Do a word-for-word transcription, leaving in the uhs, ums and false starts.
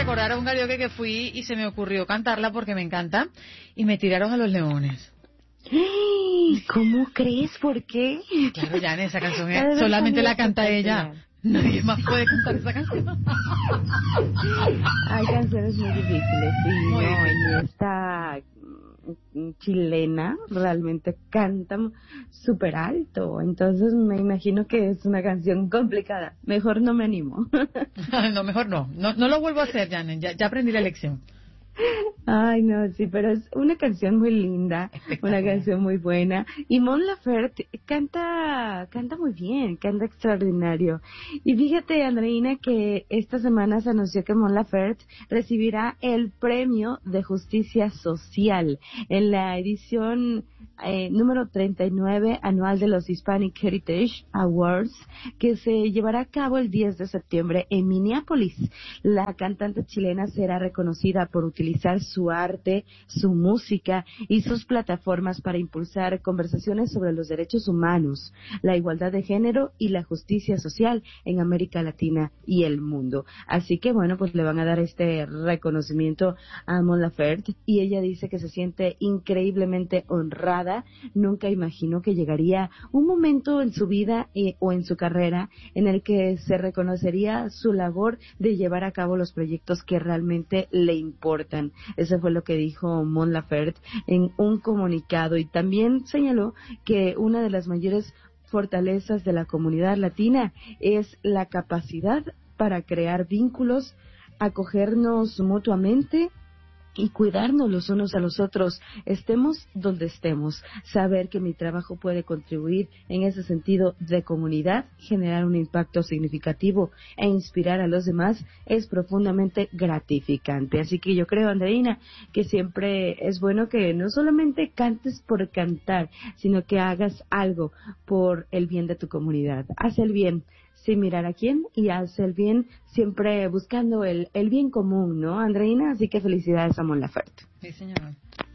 recordar a un karaoke que fui y se me ocurrió cantarla porque me encanta y me tiraron a los leones. ¿Cómo crees? ¿Por qué? Claro, ya en esa canción es, solamente la canta ella. Nadie más puede cantar esa canción. Hay canciones muy difíciles, sí, Muy no, difícil. y esta mm, chilena realmente canta súper alto, entonces me imagino que es una canción complicada. Mejor no me animo. No, mejor no. No, no lo vuelvo a hacer, Janet. Ya, ya aprendí la lección. Ay, no, sí, pero es una canción muy linda, una canción muy buena. Y Mon Laferte canta, canta muy bien, canta extraordinario. Y fíjate, Andreina, que esta semana se anunció que Mon Laferte recibirá el Premio de Justicia Social en la edición eh, número treinta y nueve anual de los Hispanic Heritage Awards, que se llevará a cabo el diez de septiembre en Minneapolis. La cantante chilena será reconocida por utilizar su arte, su música y sus plataformas para impulsar conversaciones sobre los derechos humanos, la igualdad de género y la justicia social en América Latina y el mundo. Así que bueno, pues le van a dar este reconocimiento a Mon Laferte y ella dice que se siente increíblemente honrada. Nunca imaginó que llegaría un momento en su vida eh, o en su carrera en el que se reconocería su labor de llevar a cabo los proyectos que realmente le importan. Eso fue lo que dijo Mon Laferte en un comunicado, y también señaló que una de las mayores fortalezas de la comunidad latina es la capacidad para crear vínculos, acogernos mutuamente y cuidarnos los unos a los otros, estemos donde estemos. Saber que mi trabajo puede contribuir en ese sentido de comunidad, generar un impacto significativo e inspirar a los demás es profundamente gratificante. Así que yo creo, Andreina, que siempre es bueno que no solamente cantes por cantar, sino que hagas algo por el bien de tu comunidad. Haz el bien sin mirar a quién y haz el bien siempre buscando el, el bien común, ¿no, Andreina? Así que felicidades a Mon Laferte. Sí, señora.